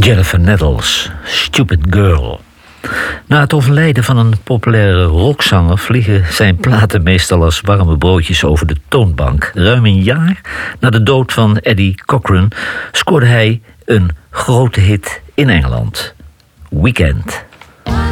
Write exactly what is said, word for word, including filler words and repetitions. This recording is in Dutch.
Jennifer Nettles, Stupid Girl. Na het overlijden van een populaire rockzanger vliegen zijn platen meestal als warme broodjes over de toonbank. Ruim een jaar na de dood van Eddie Cochran scoorde hij een grote hit in Engeland. Weekend.